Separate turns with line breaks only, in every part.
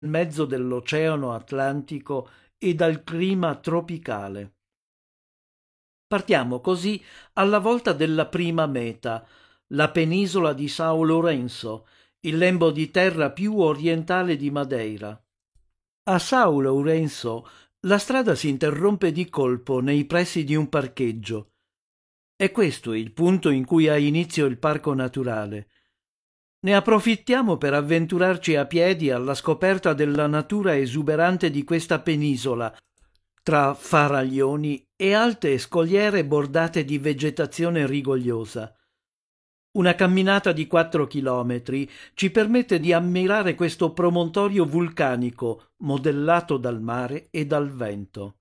mezzo dell'Oceano Atlantico e dal clima tropicale. Partiamo così alla volta della prima meta, la penisola di São Lourenço, il lembo di terra più orientale di Madeira. A São Lourenço la strada si interrompe di colpo nei pressi di un parcheggio. È questo il punto in cui ha inizio il parco naturale. Ne approfittiamo per avventurarci a piedi alla scoperta della natura esuberante di questa penisola, tra faraglioni e alte scogliere bordate di vegetazione rigogliosa. Una camminata di 4 chilometri ci permette di ammirare questo promontorio vulcanico modellato dal mare e dal vento.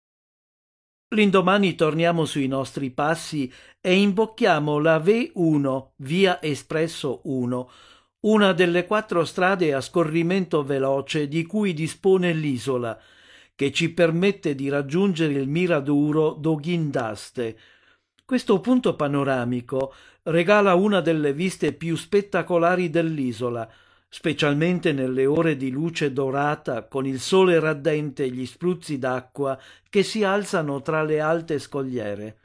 L'indomani torniamo sui nostri passi e imbocchiamo la V1, Via Espresso 1, una delle 4 strade a scorrimento veloce di cui dispone l'isola, che ci permette di raggiungere il Miraduro do Guindaste. Questo punto panoramico regala una delle viste più spettacolari dell'isola, specialmente nelle ore di luce dorata con il sole radente e gli spruzzi d'acqua che si alzano tra le alte scogliere.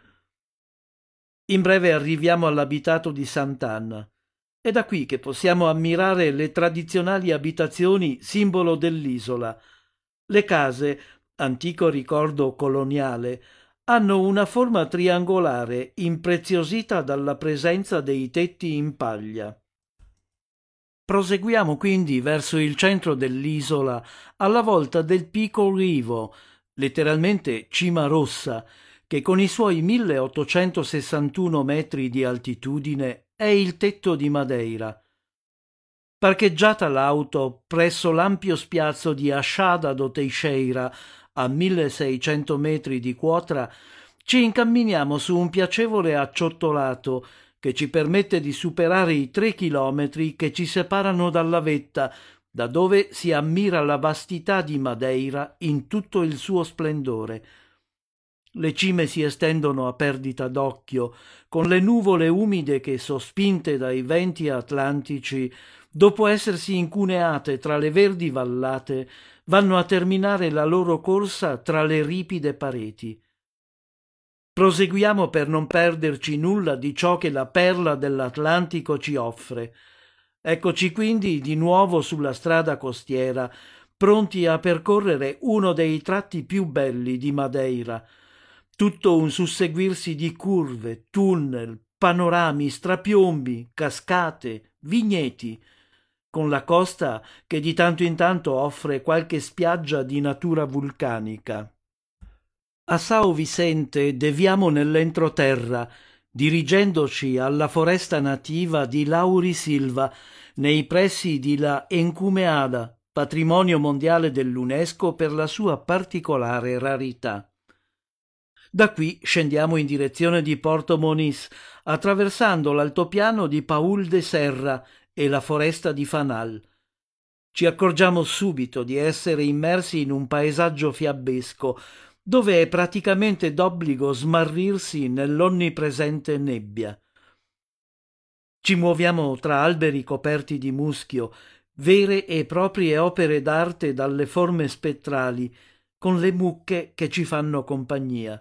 In breve arriviamo all'abitato di Sant'Anna. È da qui che possiamo ammirare le tradizionali abitazioni simbolo dell'isola. Le case, antico ricordo coloniale, hanno una forma triangolare impreziosita dalla presenza dei tetti in paglia. Proseguiamo quindi verso il centro dell'isola alla volta del Pico Rivo, letteralmente Cima Rossa, che con i suoi 1861 metri di altitudine è il tetto di Madeira. Parcheggiata l'auto presso l'ampio spiazzo di Achada do Teixeira, a 1600 metri di quota, ci incamminiamo su un piacevole acciottolato che ci permette di superare i 3 chilometri che ci separano dalla vetta, da dove si ammira la vastità di Madeira in tutto il suo splendore. Le cime si estendono a perdita d'occhio, con le nuvole umide che, sospinte dai venti atlantici, dopo essersi incuneate tra le verdi vallate, vanno a terminare la loro corsa tra le ripide pareti. Proseguiamo per non perderci nulla di ciò che la perla dell'Atlantico ci offre. Eccoci quindi di nuovo sulla strada costiera, pronti a percorrere uno dei tratti più belli di Madeira. Tutto un susseguirsi di curve, tunnel, panorami, strapiombi, cascate, vigneti, con la costa che di tanto in tanto offre qualche spiaggia di natura vulcanica. A São Vicente deviamo nell'entroterra, dirigendoci alla foresta nativa di Laurisilva, nei pressi di La Encumeada, patrimonio mondiale dell'UNESCO per la sua particolare rarità. Da qui scendiamo in direzione di Porto Moniz, attraversando l'altopiano di Paul de Serra e la foresta di Fanal. Ci accorgiamo subito di essere immersi in un paesaggio fiabesco, dove è praticamente d'obbligo smarrirsi nell'onnipresente nebbia. Ci muoviamo tra alberi coperti di muschio, vere e proprie opere d'arte dalle forme spettrali, con le mucche che ci fanno compagnia.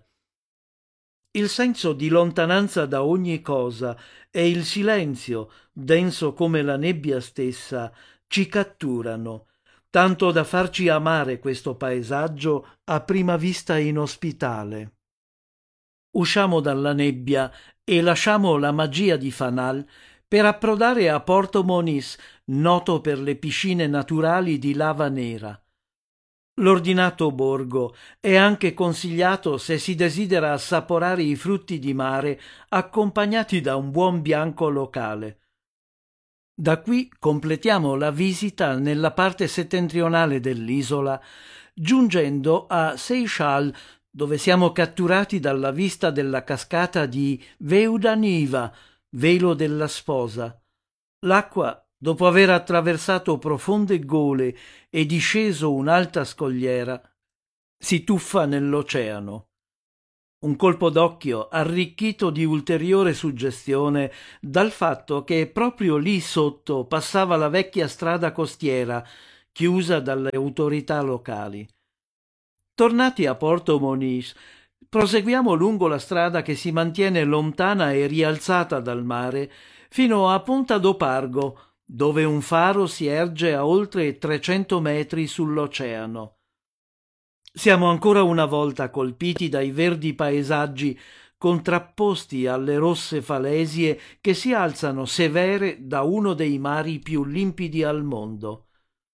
Il senso di lontananza da ogni cosa e il silenzio, denso come la nebbia stessa, ci catturano, tanto da farci amare questo paesaggio a prima vista inospitale. Usciamo dalla nebbia e lasciamo la magia di Fanal per approdare a Porto Moniz, noto per le piscine naturali di lava nera. L'ordinato borgo è anche consigliato se si desidera assaporare i frutti di mare accompagnati da un buon bianco locale. Da qui completiamo la visita nella parte settentrionale dell'isola, giungendo a Seixal, dove siamo catturati dalla vista della cascata di Veudaniva, velo della sposa. L'acqua, dopo aver attraversato profonde gole e disceso un'alta scogliera, si tuffa nell'oceano. Un colpo d'occhio arricchito di ulteriore suggestione dal fatto che proprio lì sotto passava la vecchia strada costiera chiusa dalle autorità locali. Tornati a Porto Moniz, proseguiamo lungo la strada che si mantiene lontana e rialzata dal mare fino a Ponta do Pargo, dove un faro si erge a oltre 300 metri sull'oceano. Siamo ancora una volta colpiti dai verdi paesaggi contrapposti alle rosse falesie che si alzano severe da uno dei mari più limpidi al mondo.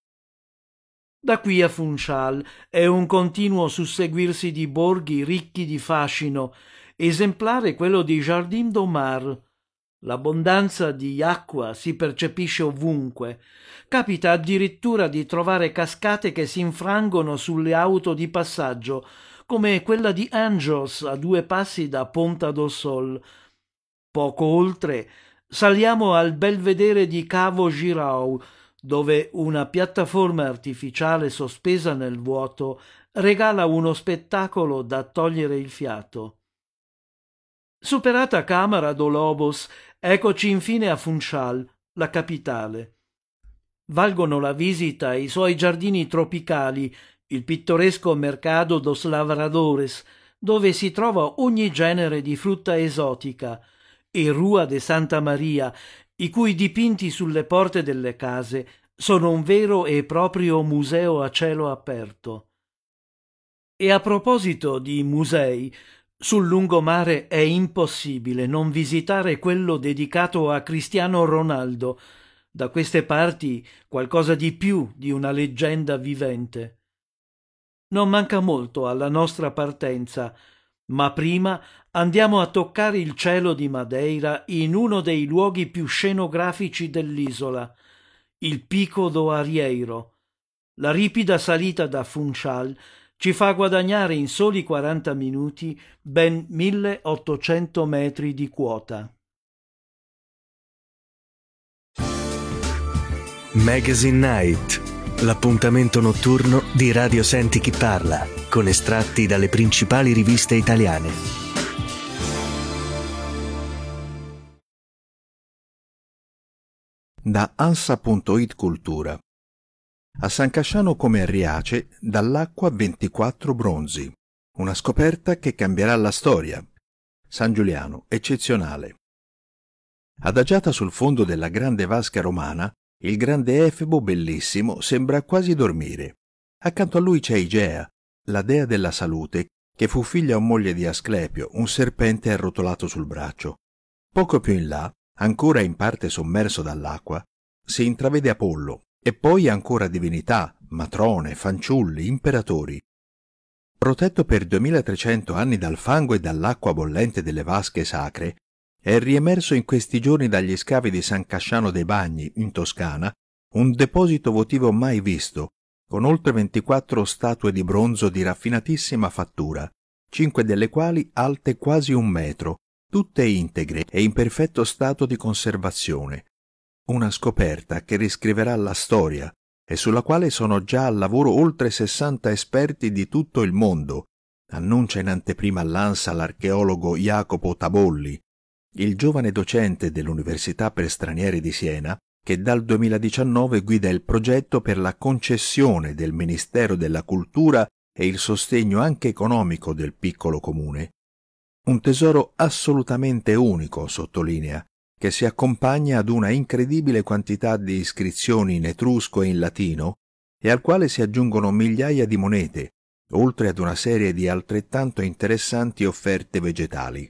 Da qui a Funchal è un continuo susseguirsi di borghi ricchi di fascino, esemplare quello di Jardim do Mar. L'abbondanza di acqua si percepisce ovunque. Capita addirittura di trovare cascate che si infrangono sulle auto di passaggio, come quella di Angels a 2 passi da Ponta do Sol. Poco oltre saliamo al belvedere di Cavo Girau, dove una piattaforma artificiale sospesa nel vuoto regala uno spettacolo da togliere il fiato. Superata Câmara do Lobos, eccoci infine a Funchal, la capitale. Valgono la visita i suoi giardini tropicali, il pittoresco Mercado dos Lavradores, dove si trova ogni genere di frutta esotica, e Rua de Santa Maria, i cui dipinti sulle porte delle case sono un vero e proprio museo a cielo aperto. E a proposito di musei, sul lungomare è impossibile non visitare quello dedicato a Cristiano Ronaldo, da queste parti qualcosa di più di una leggenda vivente. Non manca molto alla nostra partenza, ma prima andiamo a toccare il cielo di Madeira in uno dei luoghi più scenografici dell'isola, il Pico do Arieiro. La ripida salita da Funchal ci fa guadagnare in soli 40 minuti ben 1800 metri di quota.
Magazine Night, l'appuntamento notturno di Radio Senti Chi Parla, con estratti dalle principali riviste italiane.
Da Ansa.it Cultura. A San Casciano come a Riace, dall'acqua 24 bronzi. Una scoperta che cambierà la storia. San Giuliano, eccezionale. Adagiata sul fondo della grande vasca romana, il grande Efebo, bellissimo, sembra quasi dormire. Accanto a lui c'è Igea, la dea della salute, che fu figlia o moglie di Asclepio, un serpente arrotolato sul braccio. Poco più in là, ancora in parte sommerso dall'acqua, si intravede Apollo, e poi ancora divinità, matrone, fanciulli, imperatori. Protetto per 2300 anni dal fango e dall'acqua bollente delle vasche sacre, è riemerso in questi giorni dagli scavi di San Casciano dei Bagni, in Toscana, un deposito votivo mai visto, con oltre 24 statue di bronzo di raffinatissima fattura, 5 delle quali alte quasi 1 metro, tutte integre e in perfetto stato di conservazione. Una scoperta che riscriverà la storia e sulla quale sono già al lavoro oltre 60 esperti di tutto il mondo, annuncia in anteprima all'ANSA l'archeologo Jacopo Tabolli, il giovane docente dell'Università per Stranieri di Siena, che dal 2019 guida il progetto per la concessione del Ministero della Cultura e il sostegno anche economico del piccolo comune. Un tesoro assolutamente unico, sottolinea, che si accompagna ad una incredibile quantità di iscrizioni in etrusco e in latino e al quale si aggiungono migliaia di monete, oltre ad una serie di altrettanto interessanti offerte vegetali.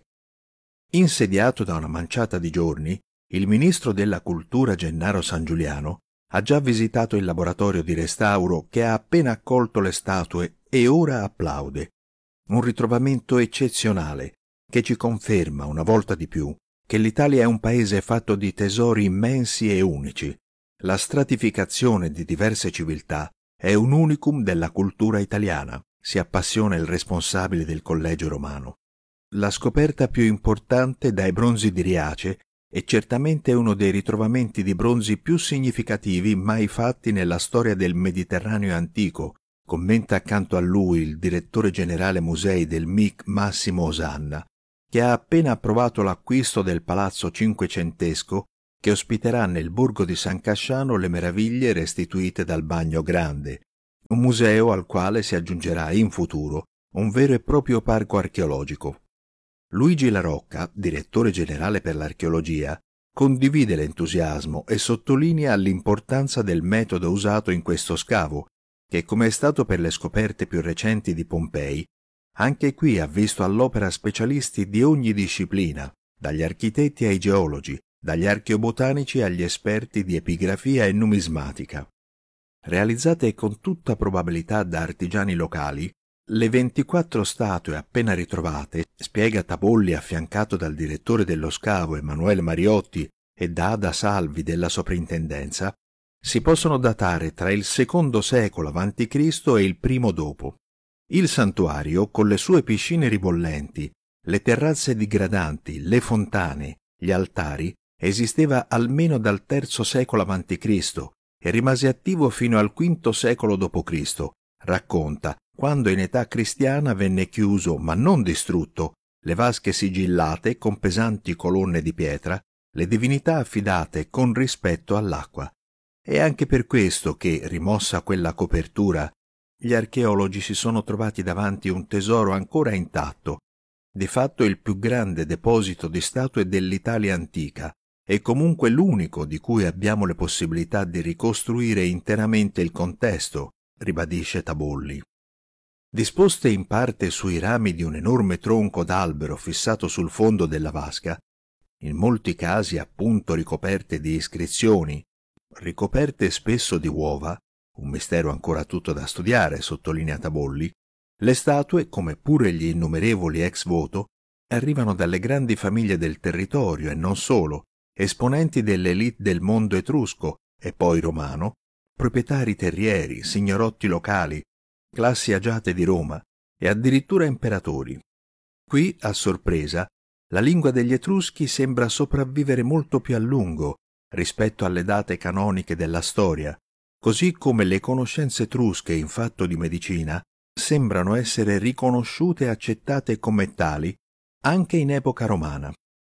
Insediato da una manciata di giorni, il ministro della Cultura Gennaro San Giuliano ha già visitato il laboratorio di restauro che ha appena accolto le statue e ora applaude. Un ritrovamento eccezionale che ci conferma una volta di più che l'Italia è un paese fatto di tesori immensi e unici. La stratificazione di diverse civiltà è un unicum della cultura italiana, si appassiona il responsabile del Collegio Romano. La scoperta più importante dai bronzi di Riace è certamente uno dei ritrovamenti di bronzi più significativi mai fatti nella storia del Mediterraneo antico, commenta accanto a lui il direttore generale musei del MIC Massimo Osanna, che ha appena approvato l'acquisto del palazzo cinquecentesco che ospiterà nel borgo di San Casciano le meraviglie restituite dal Bagno Grande, un museo al quale si aggiungerà in futuro un vero e proprio parco archeologico. Luigi La Rocca, direttore generale per l'archeologia, condivide l'entusiasmo e sottolinea l'importanza del metodo usato in questo scavo, che, come è stato per le scoperte più recenti di Pompei, anche qui ha visto all'opera specialisti di ogni disciplina, dagli architetti ai geologi, dagli archeobotanici agli esperti di epigrafia e numismatica. Realizzate con tutta probabilità da artigiani locali, le 24 statue appena ritrovate, spiega Tabolli affiancato dal direttore dello scavo Emanuele Mariotti e da Ada Salvi della soprintendenza, si possono datare tra il II secolo a.C. e il I dopo. Il santuario, con le sue piscine ribollenti, le terrazze digradanti, le fontane, gli altari, esisteva almeno dal III secolo a.C. e rimase attivo fino al V secolo d.C., racconta, quando in età cristiana venne chiuso, ma non distrutto, le vasche sigillate con pesanti colonne di pietra, le divinità affidate con rispetto all'acqua. È anche per questo che, rimossa quella copertura, gli archeologi si sono trovati davanti un tesoro ancora intatto, di fatto il più grande deposito di statue dell'Italia antica, e comunque l'unico di cui abbiamo le possibilità di ricostruire interamente il contesto, ribadisce Tabolli. Disposte in parte sui rami di un enorme tronco d'albero fissato sul fondo della vasca, in molti casi appunto ricoperte di iscrizioni, ricoperte spesso di uova, un mistero ancora tutto da studiare, sottolinea Tabolli, le statue, come pure gli innumerevoli ex voto, arrivano dalle grandi famiglie del territorio e non solo, esponenti dell'élite del mondo etrusco e poi romano, proprietari terrieri, signorotti locali, classi agiate di Roma e addirittura imperatori. Qui, a sorpresa, la lingua degli Etruschi sembra sopravvivere molto più a lungo rispetto alle date canoniche della storia, così come le conoscenze etrusche in fatto di medicina sembrano essere riconosciute e accettate come tali anche in epoca romana.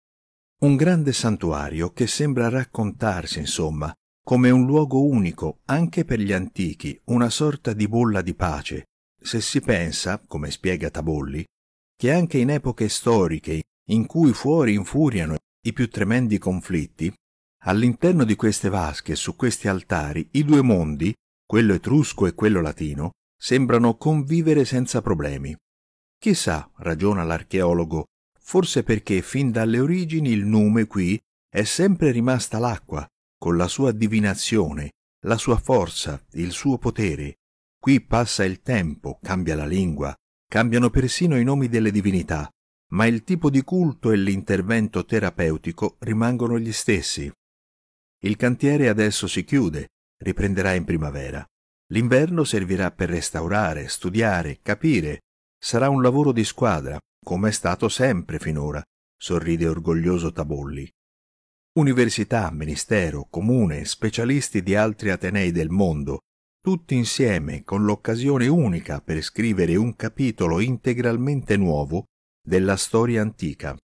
Un grande santuario che sembra raccontarsi, insomma, come un luogo unico anche per gli antichi, una sorta di bolla di pace, se si pensa, come spiega Tabolli, che anche in epoche storiche in cui fuori infuriano i più tremendi conflitti, all'interno di queste vasche e su questi altari i due mondi, quello etrusco e quello latino, sembrano convivere senza problemi. Chissà, ragiona l'archeologo, forse perché fin dalle origini il nume qui è sempre rimasta l'acqua, con la sua divinazione, la sua forza, il suo potere. Qui passa il tempo, cambia la lingua, cambiano persino i nomi delle divinità, ma il tipo di culto e l'intervento terapeutico rimangono gli stessi. Il cantiere adesso si chiude, riprenderà in primavera. L'inverno servirà per restaurare, studiare, capire. Sarà un lavoro di squadra, come è stato sempre finora, sorride orgoglioso Tabolli. Università, ministero, comune, specialisti di altri atenei del mondo, tutti insieme con l'occasione unica per scrivere un capitolo integralmente nuovo della storia antica.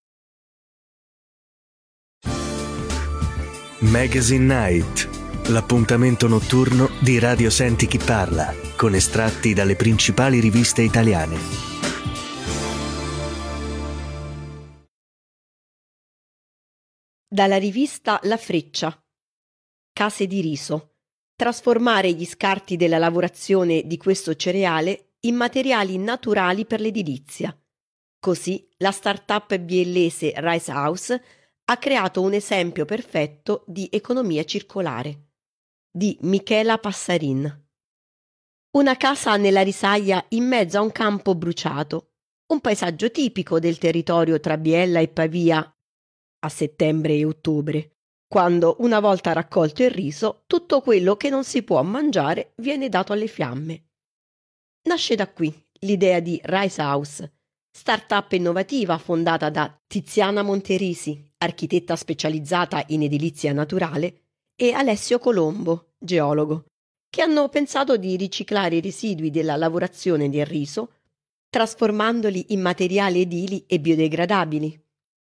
Magazine Night, l'appuntamento notturno di Radio Senti Chi Parla, con estratti dalle principali riviste italiane.
Dalla rivista La Freccia. Case di riso. Trasformare gli scarti della lavorazione di questo cereale in materiali naturali per l'edilizia. Così la start-up biellese Rice House ha creato un esempio perfetto di economia circolare. Di Michela Passarin. Una casa nella risaia in mezzo a un campo bruciato. Un paesaggio tipico del territorio tra Biella e Pavia a settembre e ottobre, quando, una volta raccolto il riso, tutto quello che non si può mangiare viene dato alle fiamme. Nasce da qui l'idea di Rice House, start-up innovativa fondata da Tiziana Monterisi, architetta specializzata in edilizia naturale, e Alessio Colombo, geologo, che hanno pensato di riciclare i residui della lavorazione del riso, trasformandoli in materiali edili e biodegradabili.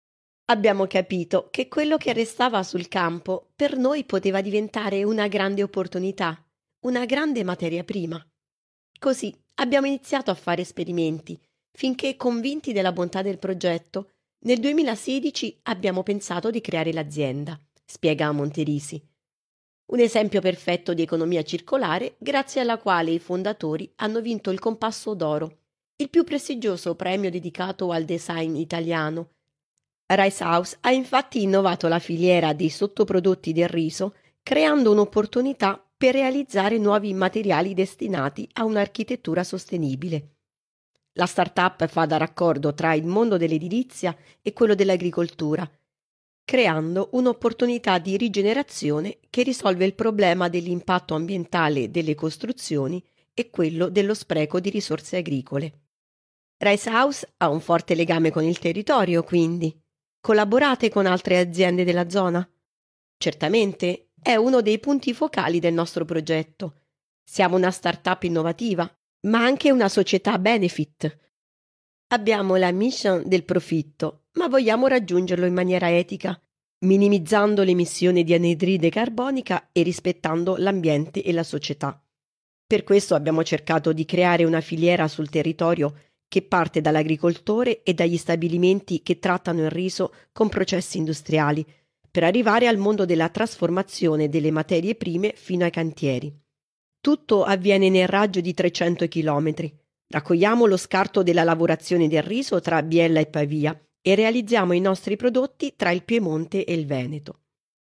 Abbiamo capito che quello che restava sul campo per noi poteva diventare una grande opportunità, una grande materia prima. Così abbiamo iniziato a fare esperimenti, finché, convinti della bontà del progetto, nel 2016 abbiamo pensato di creare l'azienda, spiega Monterisi. Un esempio perfetto di economia circolare, grazie alla quale i fondatori hanno vinto il Compasso d'Oro, il più prestigioso premio dedicato al design italiano. Rice House ha infatti innovato la filiera dei sottoprodotti del riso, creando un'opportunità per realizzare nuovi materiali destinati a un'architettura sostenibile. La startup fa da raccordo tra il mondo dell'edilizia e quello dell'agricoltura, creando un'opportunità di rigenerazione che risolve il problema dell'impatto ambientale delle costruzioni e quello dello spreco di risorse agricole. Rice House ha un forte legame con il territorio, quindi. Collaborate con altre aziende della zona? Certamente, è uno dei punti focali del nostro progetto. Siamo una startup innovativa, ma anche una società benefit. Abbiamo la mission del profitto, ma vogliamo raggiungerlo in maniera etica, minimizzando l'emissione di anidride carbonica e rispettando l'ambiente e la società. Per questo abbiamo cercato di creare una filiera sul territorio che parte dall'agricoltore e dagli stabilimenti che trattano il riso con processi industriali, per arrivare al mondo della trasformazione delle materie prime fino ai cantieri. Tutto avviene nel raggio di 300 chilometri. Raccogliamo lo scarto della lavorazione del riso tra Biella e Pavia e realizziamo i nostri prodotti tra il Piemonte e il Veneto.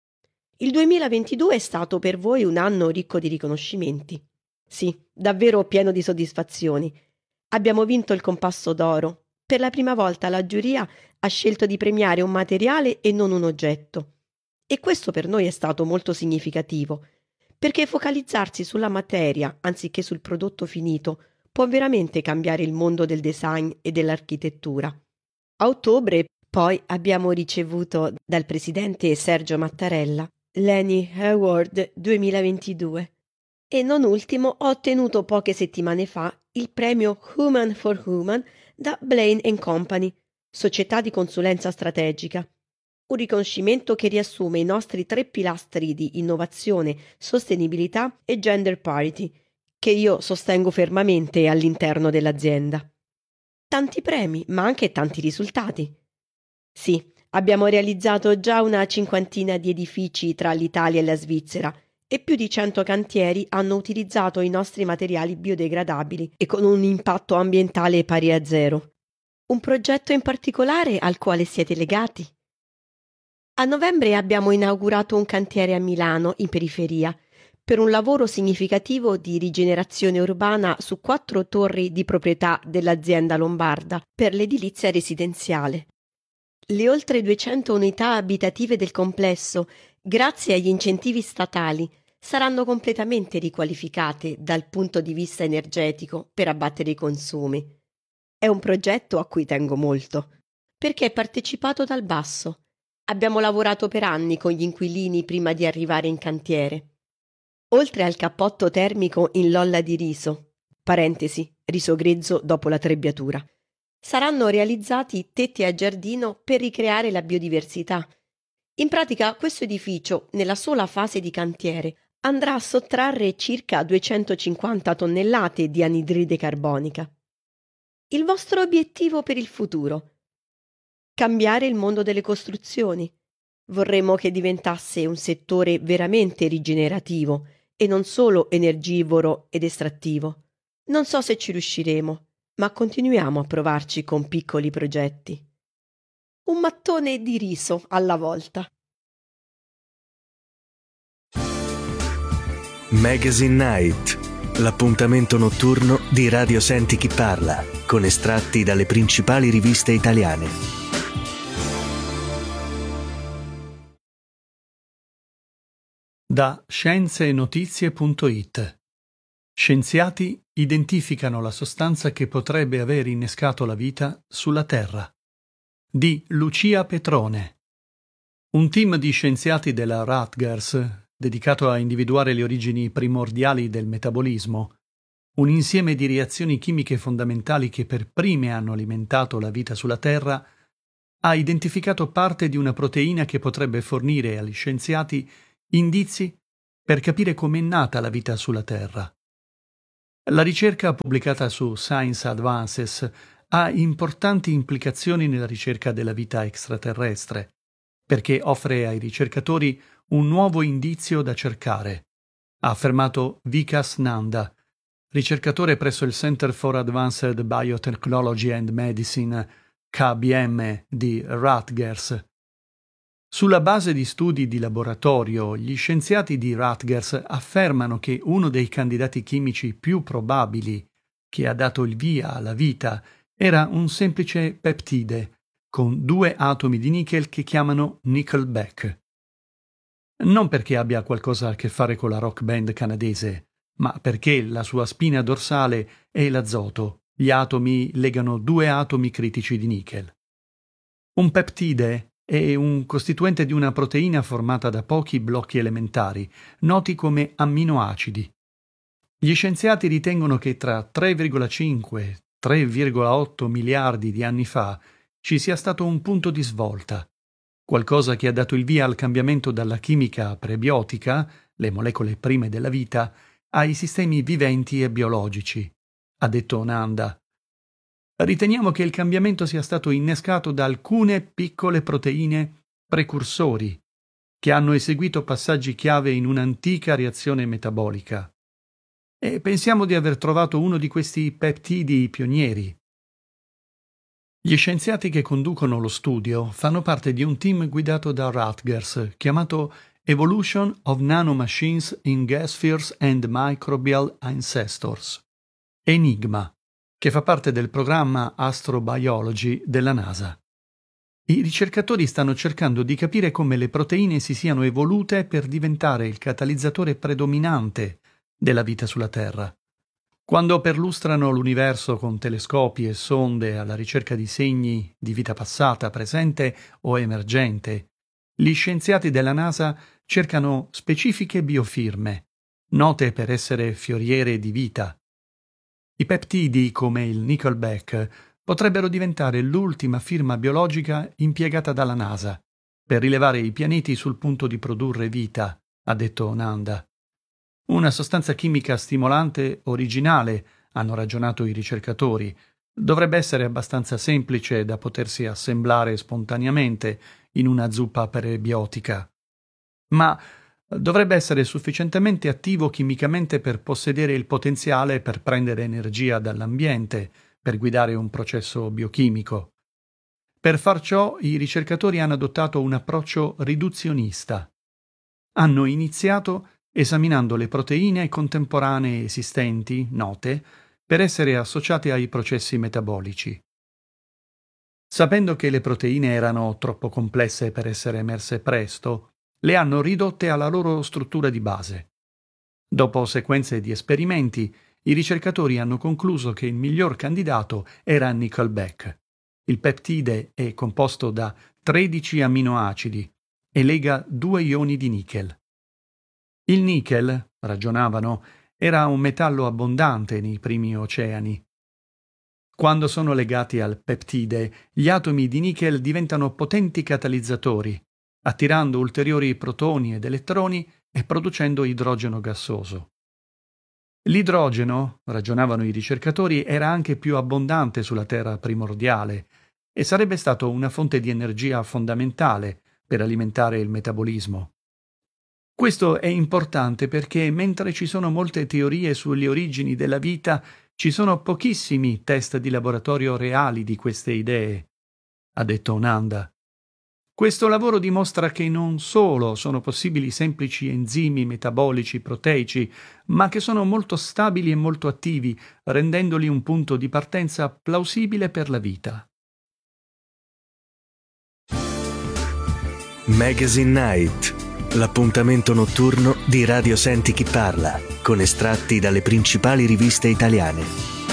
Il 2022 è stato per voi un anno ricco di riconoscimenti. Sì, davvero pieno di soddisfazioni. Abbiamo vinto il Compasso d'Oro. Per la prima volta la giuria ha scelto di premiare un materiale e non un oggetto. E questo per noi è stato molto significativo, perché focalizzarsi sulla materia anziché sul prodotto finito può veramente cambiare il mondo del design e dell'architettura. A ottobre poi abbiamo ricevuto dal presidente Sergio Mattarella l'Annie Award 2022. E non ultimo ho ottenuto poche settimane fa il premio Human for Human da Blaine & Company, società di consulenza strategica. Un riconoscimento che riassume i nostri 3 pilastri di innovazione, sostenibilità e gender parity, che io sostengo fermamente all'interno dell'azienda. Tanti premi, ma anche tanti risultati. Sì, abbiamo realizzato già una 50ina di edifici tra l'Italia e la Svizzera, e più di 100 cantieri hanno utilizzato i nostri materiali biodegradabili e con un impatto ambientale pari a 0. Un progetto in particolare al quale siete legati? A novembre abbiamo inaugurato un cantiere a Milano, in periferia, per un lavoro significativo di rigenerazione urbana su 4 torri di proprietà dell'azienda lombarda per l'edilizia residenziale. Le oltre 200 unità abitative del complesso, grazie agli incentivi statali, saranno completamente riqualificate dal punto di vista energetico per abbattere i consumi. È un progetto a cui tengo molto, perché è partecipato dal basso. Abbiamo lavorato per anni con gli inquilini prima di arrivare in cantiere. Oltre al cappotto termico in lolla di riso, riso grezzo dopo la trebbiatura, saranno realizzati tetti a giardino per ricreare la biodiversità. In pratica, questo edificio, nella sola fase di cantiere, andrà a sottrarre circa 250 tonnellate di anidride carbonica. Il vostro obiettivo per il futuro? Cambiare il mondo delle costruzioni. Vorremmo che diventasse un settore veramente rigenerativo e non solo energivoro ed estrattivo. Non so se ci riusciremo, ma continuiamo a provarci con piccoli progetti. Un mattone di riso alla volta.
Magazine Night, l'appuntamento notturno di Radio Senti Chi Parla, con estratti dalle principali riviste italiane.
Da scienzeenotizie.it. Scienziati identificano la sostanza che potrebbe aver innescato la vita sulla Terra. Di Lucia Petrone. Un team di scienziati della Rutgers, dedicato a individuare le origini primordiali del metabolismo, un insieme di reazioni chimiche fondamentali che per prime hanno alimentato la vita sulla Terra, ha identificato parte di una proteina che potrebbe fornire agli scienziati indizi per capire come è nata la vita sulla Terra. La ricerca pubblicata su Science Advances ha importanti implicazioni nella ricerca della vita extraterrestre, perché offre ai ricercatori un nuovo indizio da cercare, ha affermato Vikas Nanda, ricercatore presso il Center for Advanced Biotechnology and Medicine, KBM, di Rutgers. Sulla base di studi di laboratorio, gli scienziati di Rutgers affermano che uno dei candidati chimici più probabili che ha dato il via alla vita era un semplice peptide con 2 atomi di nichel che chiamano Nickelback. Non perché abbia qualcosa a che fare con la rock band canadese, ma perché la sua spina dorsale è l'azoto. Gli atomi legano 2 atomi critici di nichel. Un peptide è un costituente di una proteina formata da pochi blocchi elementari, noti come amminoacidi. Gli scienziati ritengono che tra 3,5 e 3,8 miliardi di anni fa ci sia stato un punto di svolta, qualcosa che ha dato il via al cambiamento dalla chimica prebiotica, le molecole prime della vita, ai sistemi viventi e biologici, ha detto Nanda. Riteniamo che il cambiamento sia stato innescato da alcune piccole proteine precursori che hanno eseguito passaggi chiave in un'antica reazione metabolica. E pensiamo di aver trovato uno di questi peptidi pionieri. Gli scienziati che conducono lo studio fanno parte di un team guidato da Rutgers chiamato Evolution of Nanomachines in Gas Spheres and Microbial Ancestors, ENIGMA, che fa parte del programma Astrobiology della NASA. I ricercatori stanno cercando di capire come le proteine si siano evolute per diventare il catalizzatore predominante della vita sulla Terra. Quando perlustrano l'universo con telescopi e sonde alla ricerca di segni di vita passata, presente o emergente, gli scienziati della NASA cercano specifiche biofirme, note per essere fioriere di vita. I peptidi, come il Nickelback, potrebbero diventare l'ultima firma biologica impiegata dalla NASA per rilevare i pianeti sul punto di produrre vita, ha detto Nanda. Una sostanza chimica stimolante originale, hanno ragionato i ricercatori. Dovrebbe essere abbastanza semplice da potersi assemblare spontaneamente in una zuppa prebiotica. Ma dovrebbe essere sufficientemente attivo chimicamente per possedere il potenziale per prendere energia dall'ambiente, per guidare un processo biochimico. Per far ciò, i ricercatori hanno adottato un approccio riduzionista. Hanno iniziato esaminando le proteine contemporanee esistenti, note, per essere associate ai processi metabolici. Sapendo che le proteine erano troppo complesse per essere emerse presto, le hanno ridotte alla loro struttura di base. Dopo sequenze di esperimenti, i ricercatori hanno concluso che il miglior candidato era Nickelback. Il peptide è composto da 13 amminoacidi e lega 2 ioni di nichel. Il nichel, ragionavano, era un metallo abbondante nei primi oceani. Quando sono legati al peptide, gli atomi di nichel diventano potenti catalizzatori, attirando ulteriori protoni ed elettroni e producendo idrogeno gassoso. L'idrogeno, ragionavano i ricercatori, era anche più abbondante sulla Terra primordiale e sarebbe stato una fonte di energia fondamentale per alimentare il metabolismo. Questo è importante perché mentre ci sono molte teorie sulle origini della vita, ci sono pochissimi test di laboratorio reali di queste idee, ha detto Nanda. Questo lavoro dimostra che non solo sono possibili semplici enzimi metabolici proteici, ma che sono molto stabili e molto attivi, rendendoli un punto di partenza plausibile per la vita.
Magazine Night, l'appuntamento notturno di Radio Senti Chi Parla, con estratti dalle principali riviste italiane.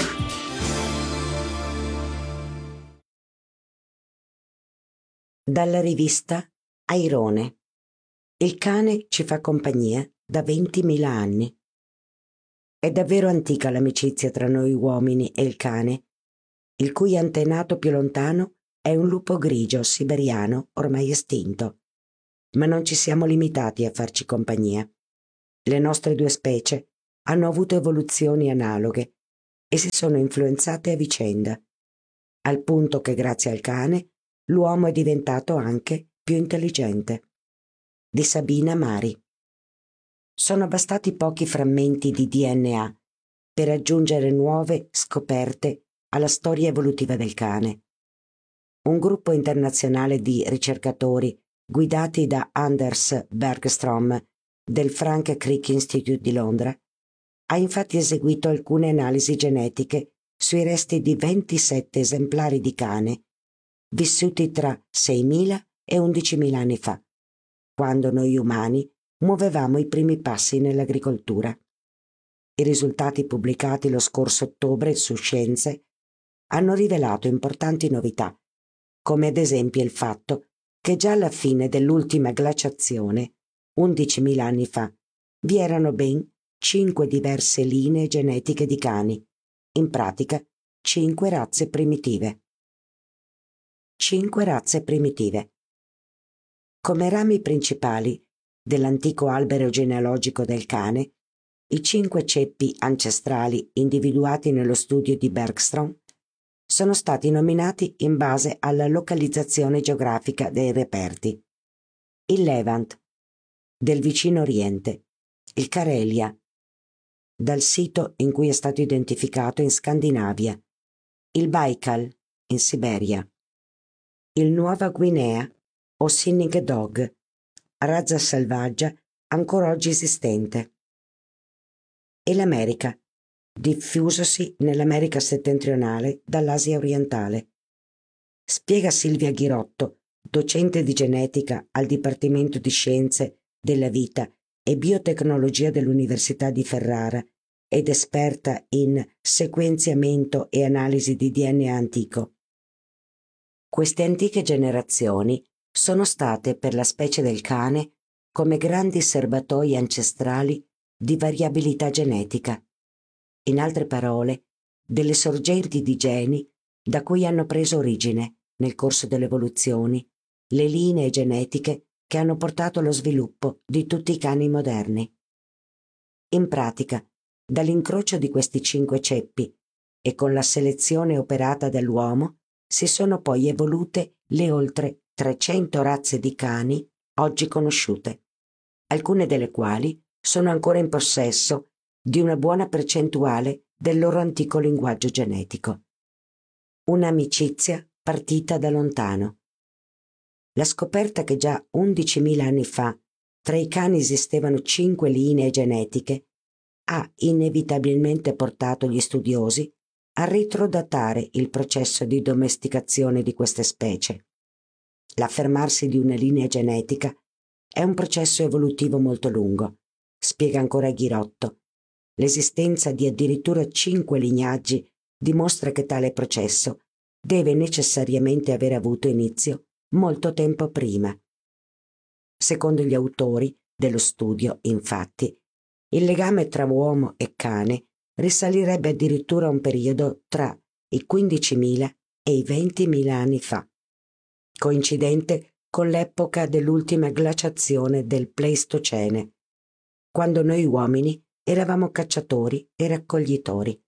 Dalla rivista Airone. Il cane ci fa compagnia da 20.000 anni. È davvero antica l'amicizia tra noi uomini e il cane, il cui antenato più lontano è un lupo grigio siberiano ormai estinto. Ma non ci siamo limitati a farci compagnia. Le nostre due specie hanno avuto evoluzioni analoghe e si sono influenzate a vicenda, al punto che grazie al cane l'uomo è diventato anche più intelligente. Di Sabina Mari. Sono bastati pochi frammenti di DNA per aggiungere nuove scoperte alla storia evolutiva del cane. Un gruppo internazionale di ricercatori guidati da Anders Bergstrom del Frank Crick Institute di Londra ha infatti eseguito alcune analisi genetiche sui resti di 27 esemplari di cane vissuti tra 6.000 e 11.000 anni fa, quando noi umani muovevamo i primi passi nell'agricoltura. I risultati pubblicati lo scorso ottobre su Scienze hanno rivelato importanti novità, come ad esempio il fatto che già alla fine dell'ultima glaciazione, 11.000 anni fa, vi erano ben 5 diverse linee genetiche di cani, in pratica 5 razze primitive. 5 razze primitive. Come rami principali dell'antico albero genealogico del cane, i 5 ceppi ancestrali individuati nello studio di Bergstrom sono stati nominati in base alla localizzazione geografica dei reperti. Il Levant, del vicino Oriente, il Karelia, dal sito in cui è stato identificato in Scandinavia, il Baikal, in Siberia, il Nuova Guinea o Sinning Dog, razza selvaggia ancora oggi esistente, e l'America, diffusosi nell'America settentrionale dall'Asia orientale. Spiega Silvia Ghirotto, docente di genetica al Dipartimento di Scienze della Vita e Biotecnologia dell'Università di Ferrara ed esperta in sequenziamento e analisi di DNA antico. Queste antiche generazioni sono state per la specie del cane come grandi serbatoi ancestrali di variabilità genetica. In altre parole, delle sorgenti di geni da cui hanno preso origine, nel corso delle evoluzioni, le linee genetiche che hanno portato allo sviluppo di tutti i cani moderni. In pratica, dall'incrocio di questi 5 ceppi e con la selezione operata dall'uomo si sono poi evolute le oltre 300 razze di cani oggi conosciute, alcune delle quali sono ancora in possesso di una buona percentuale del loro antico linguaggio genetico. Un'amicizia partita da lontano. La scoperta che già 11.000 anni fa tra i cani esistevano 5 linee genetiche ha inevitabilmente portato gli studiosi a ritrodatare il processo di domesticazione di queste specie. L'affermarsi di una linea genetica è un processo evolutivo molto lungo, spiega ancora Ghirotto. L'esistenza di addirittura 5 lignaggi dimostra che tale processo deve necessariamente aver avuto inizio molto tempo prima. Secondo gli autori dello studio, infatti, il legame tra uomo e cane risalirebbe addirittura a un periodo tra i 15.000 e i 20.000 anni fa, coincidente con l'epoca dell'ultima glaciazione del Pleistocene, quando noi uomini eravamo cacciatori e raccoglitori.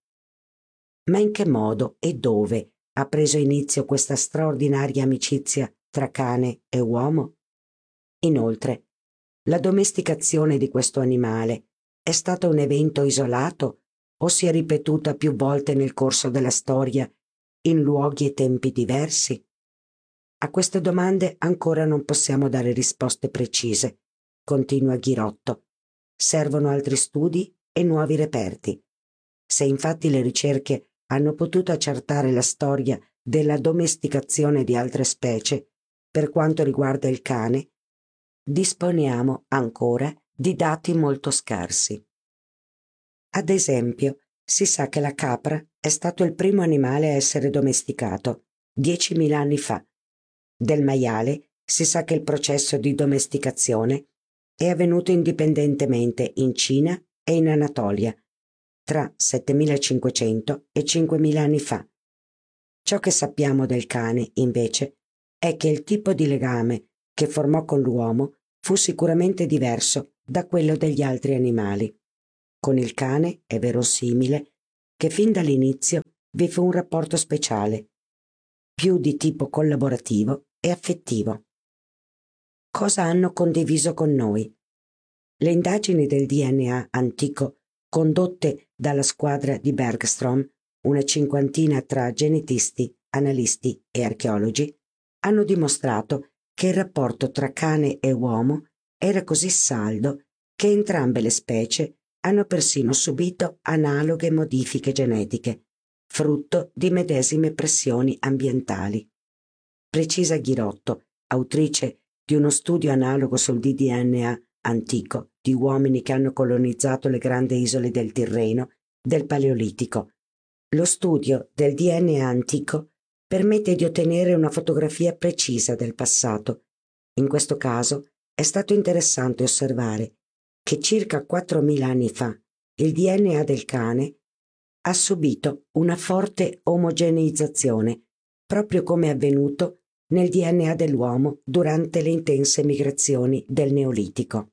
Ma in che modo e dove ha preso inizio questa straordinaria amicizia tra cane e uomo? Inoltre, la domesticazione di questo animale è stato un evento isolato o si è ripetuta più volte nel corso della storia in luoghi e tempi diversi? A queste domande ancora non possiamo dare risposte precise, continua Ghirotto. Servono altri studi e nuovi reperti. Se infatti le ricerche hanno potuto accertare la storia della domesticazione di altre specie, per quanto riguarda il cane, disponiamo ancora di dati molto scarsi. Ad esempio, si sa che la capra è stato il primo animale a essere domesticato 10.000 anni fa. Del maiale si sa che il processo di domesticazione è avvenuto indipendentemente in Cina e in Anatolia tra 7.500 e 5.000 anni fa. Ciò che sappiamo del cane, invece, è che il tipo di legame che formò con l'uomo fu sicuramente diverso da quello degli altri animali. Con il cane è verosimile che fin dall'inizio vi fu un rapporto speciale, più di tipo collaborativo e affettivo. Cosa hanno condiviso con noi? Le indagini del DNA antico condotte dalla squadra di Bergstrom, una cinquantina tra genetisti, analisti e archeologi, hanno dimostrato che il rapporto tra cane e uomo era così saldo che entrambe le specie hanno persino subito analoghe modifiche genetiche, frutto di medesime pressioni ambientali. Precisa Ghirotto, autrice di uno studio analogo sul DNA antico di uomini che hanno colonizzato le grandi isole del Tirreno del Paleolitico. Lo studio del DNA antico permette di ottenere una fotografia precisa del passato. In questo caso è stato interessante osservare che circa 4.000 anni fa il DNA del cane ha subito una forte omogeneizzazione, proprio come è avvenuto nel DNA dell'uomo durante le intense migrazioni del Neolitico.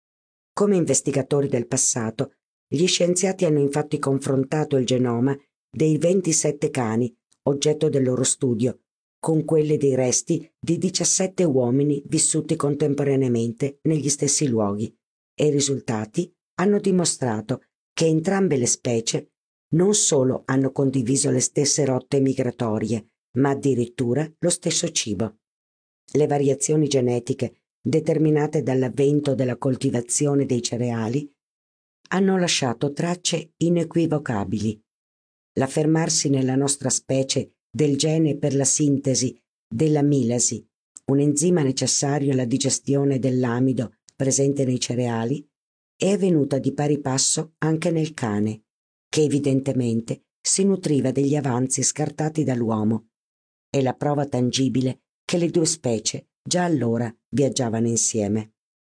Come investigatori del passato, gli scienziati hanno infatti confrontato il genoma dei 27 cani, oggetto del loro studio, con quelli dei resti di 17 uomini vissuti contemporaneamente negli stessi luoghi, e i risultati hanno dimostrato che entrambe le specie non solo hanno condiviso le stesse rotte migratorie, ma addirittura lo stesso cibo. Le variazioni genetiche determinate dall'avvento della coltivazione dei cereali hanno lasciato tracce inequivocabili. L'affermarsi nella nostra specie del gene per la sintesi della milasi, un enzima necessario alla digestione dell'amido presente nei cereali, è avvenuta di pari passo anche nel cane, che evidentemente si nutriva degli avanzi scartati dall'uomo. È la prova tangibile che le due specie già allora viaggiavano insieme.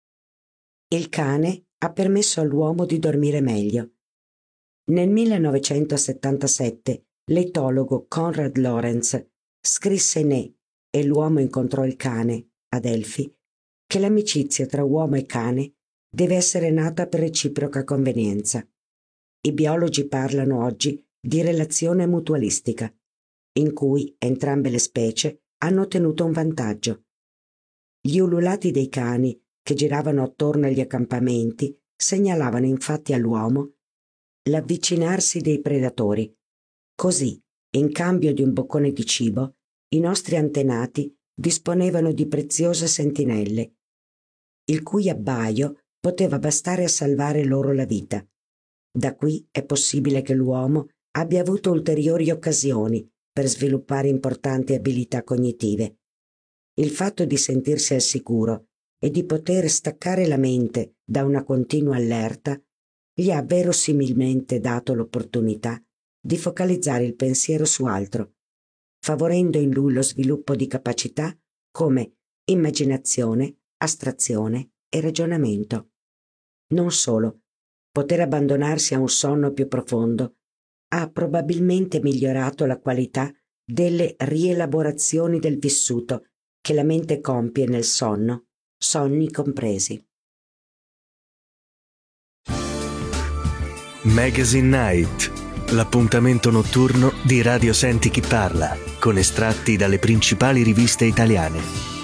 Il cane ha permesso all'uomo di dormire meglio. Nel 1977 l'etologo Konrad Lorenz scrisse in E l'uomo incontrò il cane, a Delfi, che l'amicizia tra uomo e cane deve essere nata per reciproca convenienza. I biologi parlano oggi di relazione mutualistica, in cui entrambe le specie hanno ottenuto un vantaggio. Gli ululati dei cani che giravano attorno agli accampamenti segnalavano infatti all'uomo l'avvicinarsi dei predatori. Così, in cambio di un boccone di cibo, i nostri antenati disponevano di preziose sentinelle, il cui abbaio poteva bastare a salvare loro la vita. Da qui è possibile che l'uomo abbia avuto ulteriori occasioni per sviluppare importanti abilità cognitive. Il fatto di sentirsi al sicuro e di poter staccare la mente da una continua allerta gli ha verosimilmente dato l'opportunità di focalizzare il pensiero su altro, favorendo in lui lo sviluppo di capacità come immaginazione, astrazione e ragionamento. Non solo, poter abbandonarsi a un sonno più profondo ha probabilmente migliorato la qualità delle rielaborazioni del vissuto che la mente compie nel sonno, sonni compresi.
Magazine Night, l'appuntamento notturno di Radio Senti Chi Parla, con estratti dalle principali riviste italiane.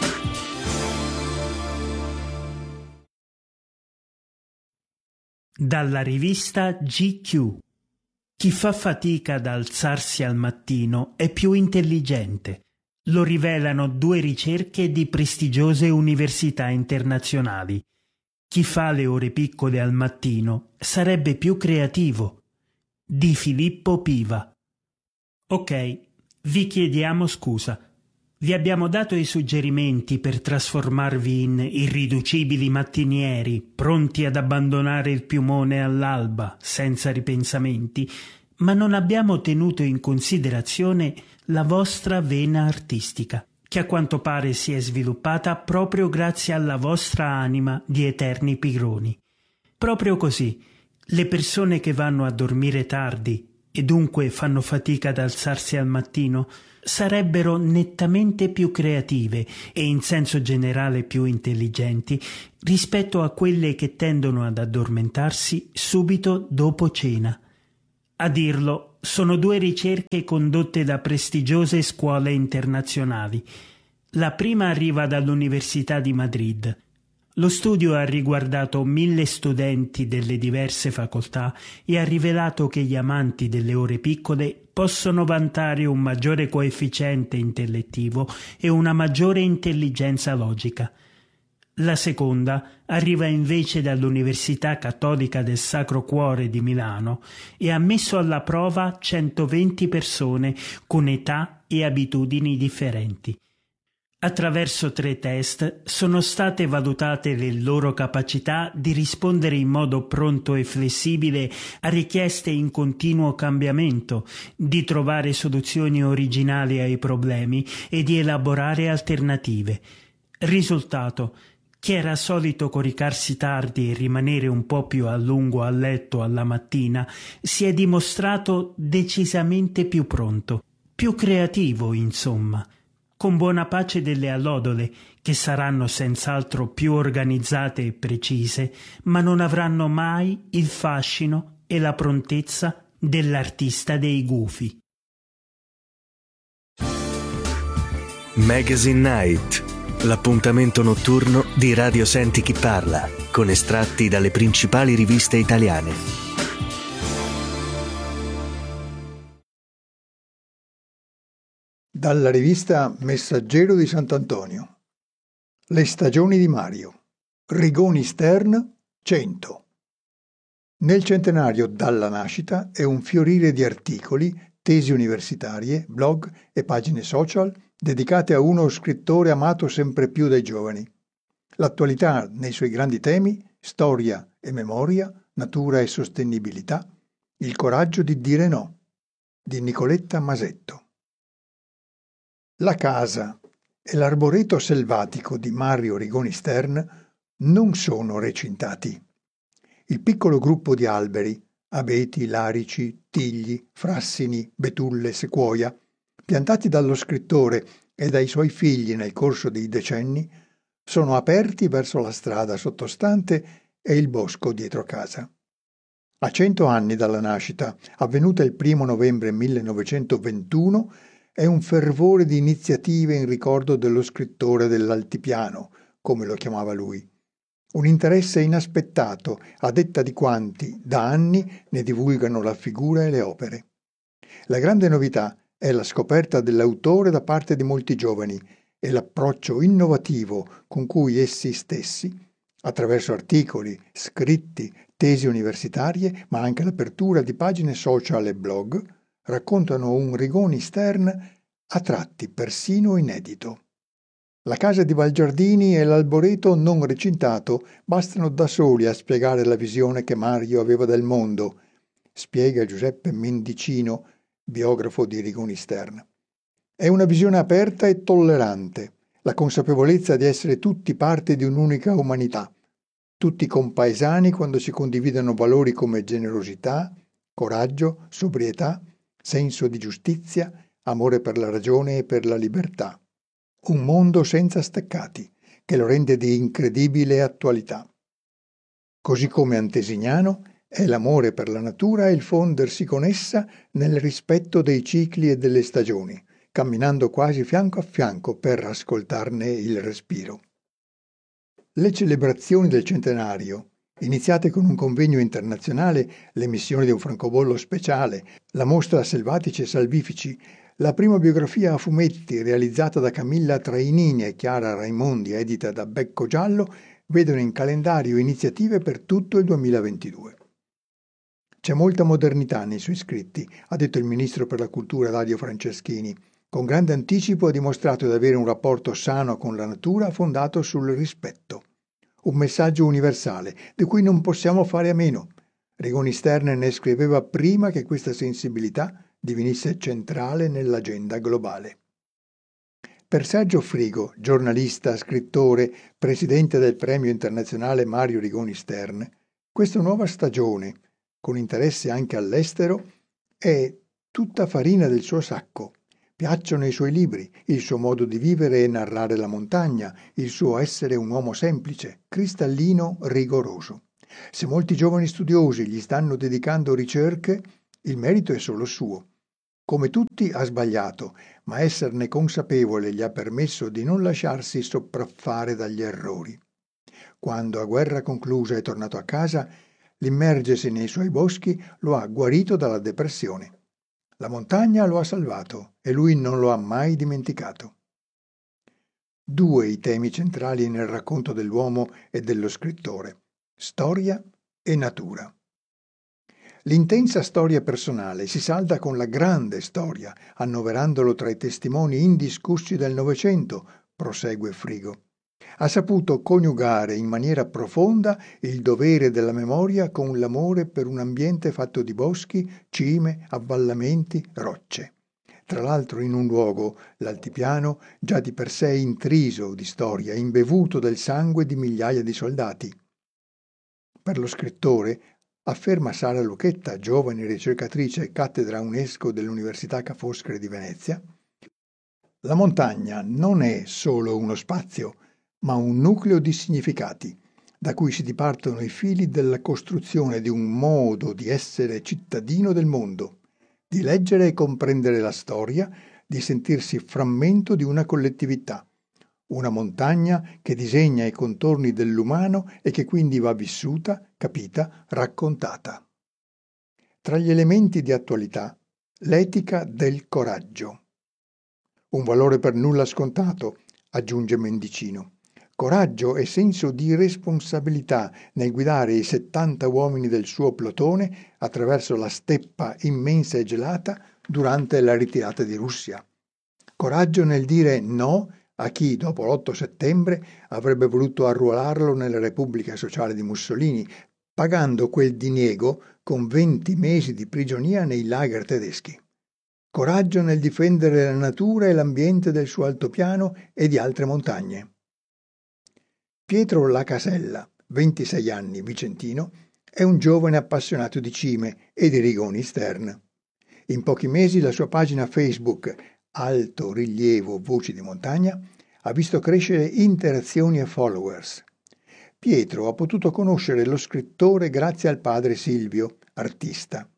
Dalla rivista GQ. Chi fa fatica ad alzarsi al mattino è più intelligente. Lo rivelano 2 ricerche di prestigiose università internazionali. Chi fa le ore piccole al mattino sarebbe più creativo. Di Filippo Piva. Ok, vi chiediamo scusa. Vi abbiamo dato i suggerimenti per trasformarvi in irriducibili mattinieri, pronti ad abbandonare il piumone all'alba, senza ripensamenti, ma non abbiamo tenuto in considerazione la vostra vena artistica, che a quanto pare si è sviluppata proprio grazie alla vostra anima di eterni pigroni. Proprio così, le persone che vanno a dormire tardi e dunque fanno fatica ad alzarsi al mattino, sarebbero nettamente più creative e in senso generale più intelligenti rispetto a quelle che tendono ad addormentarsi subito dopo cena. A dirlo sono 2 ricerche condotte da prestigiose scuole internazionali. La prima arriva dall'Università di Madrid. Lo studio ha riguardato 1000 studenti delle diverse facoltà e ha rivelato che gli amanti delle ore piccole possono vantare un maggiore coefficiente intellettivo e una maggiore intelligenza logica. La seconda arriva invece dall'Università Cattolica del Sacro Cuore di Milano e ha messo alla prova 120 persone con età e abitudini differenti. Attraverso 3 test sono state valutate le loro capacità di rispondere in modo pronto e flessibile a richieste in continuo cambiamento, di trovare soluzioni originali ai problemi e di elaborare alternative. Risultato: chi era solito coricarsi tardi e rimanere un po' più a lungo a letto alla mattina si è dimostrato decisamente più pronto, più creativo, insomma, con buona pace delle allodole, che saranno senz'altro più organizzate e precise, ma non avranno mai il fascino e la prontezza dell'artista dei gufi.
Magazine Night, l'appuntamento notturno di Radio Senti Chi Parla, con estratti dalle principali riviste italiane.
Dalla rivista Messaggero di Sant'Antonio. Le stagioni di Mario. Rigoni Stern 100. Nel centenario dalla nascita è un fiorire di articoli, tesi universitarie, blog e pagine social dedicate a uno scrittore amato sempre più dai giovani. L'attualità nei suoi grandi temi, storia e memoria, natura e sostenibilità, il coraggio di dire no, di Nicoletta Masetto. La casa e l'arboreto selvatico di Mario Rigoni Stern non sono recintati. Il piccolo gruppo di alberi, abeti, larici, tigli, frassini, betulle, sequoia, piantati dallo scrittore e dai suoi figli nel corso dei decenni, sono aperti verso la strada sottostante e il bosco dietro casa. A 100 anni dalla nascita, avvenuta il 1 novembre 1921, è un fervore di iniziative in ricordo dello scrittore dell'altipiano, come lo chiamava lui. Un interesse inaspettato, a detta di quanti, da anni, ne divulgano la figura e le opere. La grande novità è la scoperta dell'autore da parte di molti giovani e l'approccio innovativo con cui essi stessi, attraverso articoli, scritti, tesi universitarie, ma anche l'apertura di pagine social e blog, raccontano un Rigoni Stern a tratti persino inedito. La casa di Valgiardini e l'alboreto non recintato bastano da soli a spiegare la visione che Mario aveva del mondo, spiega Giuseppe Mendicino, biografo di Rigoni Stern. È una visione aperta e tollerante, la consapevolezza di essere tutti parte di un'unica umanità, tutti compaesani quando si condividono valori come generosità, coraggio, sobrietà, senso di giustizia, amore per la ragione e per la libertà. Un mondo senza steccati, che lo rende di incredibile attualità. Così come Antesignano è l'amore per la natura e il fondersi con essa nel rispetto dei cicli e delle stagioni, camminando quasi fianco a fianco per ascoltarne il respiro. Le celebrazioni del centenario, iniziate con un convegno internazionale, l'emissione di un francobollo speciale, la mostra Selvatici e Salvifici, la prima biografia a fumetti realizzata da Camilla Trainini e Chiara Raimondi, edita da Becco Giallo, vedono in calendario iniziative per tutto il 2022. C'è molta modernità nei suoi scritti, ha detto il ministro per la cultura Dario Franceschini. Con grande anticipo ha dimostrato di avere un rapporto sano con la natura fondato sul rispetto. Un messaggio universale, di cui non possiamo fare a meno. Rigoni Stern ne scriveva prima che questa sensibilità divenisse centrale nell'agenda globale. Per Sergio Frigo, giornalista, scrittore, presidente del Premio Internazionale Mario Rigoni Stern, questa nuova stagione, con interesse anche all'estero, È tutta farina del suo sacco. Piacciono i suoi libri, il suo modo di vivere e narrare la montagna, il suo essere un uomo semplice, cristallino, rigoroso. Se molti giovani studiosi gli stanno dedicando ricerche, il merito è solo suo. Come tutti ha sbagliato, ma esserne consapevole gli ha permesso di non lasciarsi sopraffare dagli errori. Quando a guerra conclusa è tornato a casa, l'immergersi nei suoi boschi lo ha guarito dalla depressione. La montagna lo ha salvato e lui non lo ha mai dimenticato. 2 i temi centrali nel racconto dell'uomo e dello scrittore: storia e natura. L'intensa storia personale si salda con la grande storia, annoverandolo tra i testimoni indiscussi del Novecento, prosegue Frigo. Ha saputo coniugare in maniera profonda il dovere della memoria con l'amore per un ambiente fatto di boschi, cime, avvallamenti, rocce. Tra l'altro in un luogo, l'altipiano, già di per sé intriso di storia, imbevuto del sangue di migliaia di soldati. Per lo scrittore, afferma Sara Lucchetta, giovane ricercatrice cattedra UNESCO dell'Università Ca' Foscari di Venezia, la montagna non è solo uno spazio, ma un nucleo di significati, da cui si dipartono i fili della costruzione di un modo di essere cittadino del mondo, di leggere e comprendere la storia, di sentirsi frammento di una collettività, una montagna che disegna i contorni dell'umano e che quindi va vissuta, capita, raccontata. Tra gli elementi di attualità, l'etica del coraggio. Un valore per nulla scontato, aggiunge Mendicino. Coraggio e senso di responsabilità nel guidare i 70 uomini del suo plotone attraverso la steppa immensa e gelata durante la ritirata di Russia. Coraggio nel dire no a chi, dopo l'8 settembre, avrebbe voluto arruolarlo nella Repubblica Sociale di Mussolini, pagando quel diniego con 20 mesi di prigionia nei lager tedeschi. Coraggio nel difendere la natura e l'ambiente del suo altopiano e di altre montagne. Pietro Lacasella, 26 anni, vicentino, è un giovane appassionato di cime e di rigoni Stern. In pochi mesi la sua pagina Facebook, Alto Rilievo Voci di Montagna, ha visto crescere interazioni e followers. Pietro ha potuto conoscere lo scrittore grazie al padre Silvio, artista.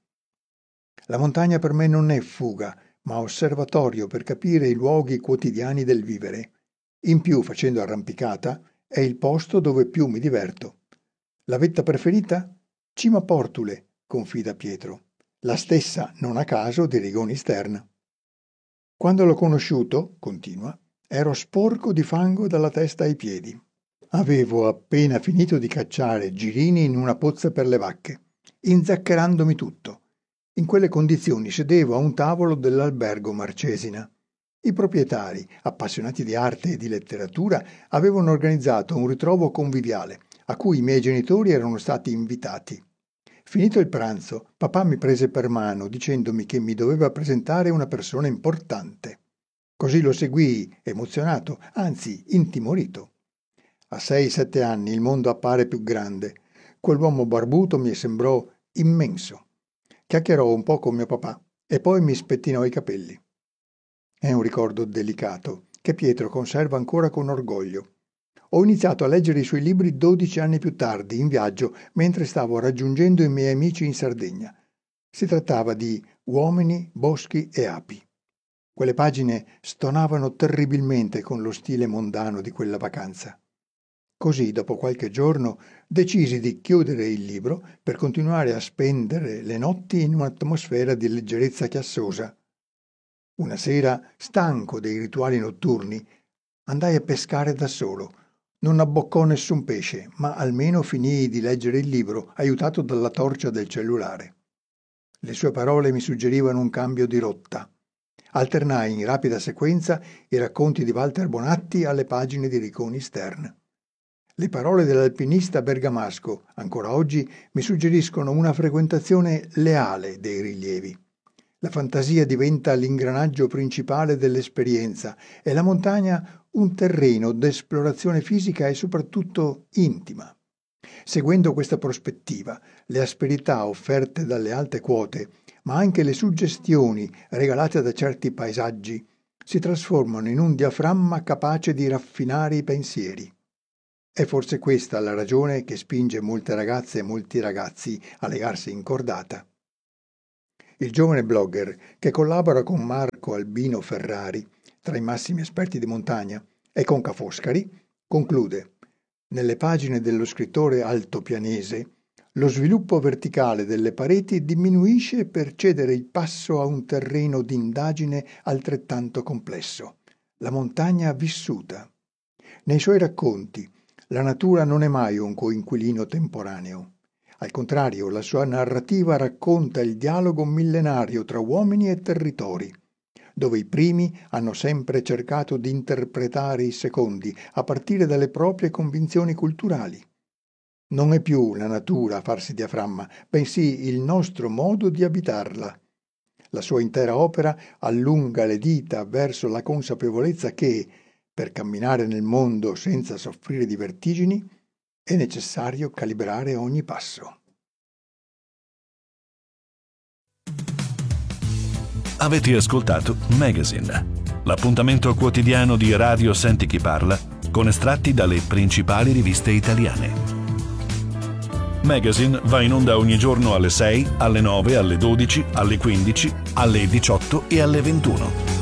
La montagna per me non è fuga, ma osservatorio per capire i luoghi quotidiani del vivere. In più, facendo arrampicata, è il posto dove più mi diverto. La vetta preferita? Cima Portule, confida Pietro. La stessa, non a caso, di Rigoni Stern. Quando l'ho conosciuto, continua, ero sporco di fango dalla testa ai piedi. Avevo appena finito di cacciare girini in una pozza per le vacche, inzaccherandomi tutto. In quelle condizioni sedevo a un tavolo dell'albergo Marcesina. I proprietari, appassionati di arte e di letteratura, avevano organizzato un ritrovo conviviale, a cui i miei genitori erano stati invitati. Finito il pranzo, papà mi prese per mano dicendomi che mi doveva presentare una persona importante. Così lo seguii, emozionato, anzi intimorito. A 6-7 anni il mondo appare più grande. Quell'uomo barbuto mi sembrò immenso. Chiacchierò un po' con mio papà e poi mi spettinò i capelli. È un ricordo delicato che Pietro conserva ancora con orgoglio. Ho iniziato a leggere i suoi libri 12 anni più tardi, in viaggio, mentre stavo raggiungendo i miei amici in Sardegna. Si trattava di Uomini, boschi e api. Quelle pagine stonavano terribilmente con lo stile mondano di quella vacanza. Così, dopo qualche giorno, decisi di chiudere il libro per continuare a spendere le notti in un'atmosfera di leggerezza chiassosa. Una sera, stanco dei rituali notturni, andai a pescare da solo. Non abboccò nessun pesce, ma almeno finii di leggere il libro, aiutato dalla torcia del cellulare. Le sue parole mi suggerivano un cambio di rotta. Alternai in rapida sequenza i racconti di Walter Bonatti alle pagine di Rigoni Stern. Le parole dell'alpinista bergamasco, ancora oggi, mi suggeriscono una frequentazione leale dei rilievi. La fantasia diventa l'ingranaggio principale dell'esperienza e la montagna un terreno d'esplorazione fisica e soprattutto intima. Seguendo questa prospettiva, le asperità offerte dalle alte quote, ma anche le suggestioni regalate da certi paesaggi si trasformano in un diaframma capace di raffinare i pensieri. È forse questa la ragione che spinge molte ragazze e molti ragazzi a legarsi in cordata. Il giovane blogger, che collabora con Marco Albino Ferrari, tra i massimi esperti di montagna, e con Ca' Foscari, conclude: nelle pagine dello scrittore altopianese, lo sviluppo verticale delle pareti diminuisce per cedere il passo a un terreno d'indagine altrettanto complesso, la montagna vissuta. Nei suoi racconti, la natura non è mai un coinquilino temporaneo. Al contrario, la sua narrativa racconta il dialogo millenario tra uomini e territori, dove i primi hanno sempre cercato di interpretare i secondi a partire dalle proprie convinzioni culturali. Non è più la natura a farsi diaframma, bensì il nostro modo di abitarla. La sua intera opera allunga le dita verso la consapevolezza che, per camminare nel mondo senza soffrire di vertigini, è necessario calibrare ogni passo.
Avete ascoltato Magazine, l'appuntamento quotidiano di Radio Senti Chi Parla con estratti dalle principali riviste italiane. Magazine va in onda ogni giorno alle 6, alle 9, alle 12, alle 15, alle 18 e alle 21.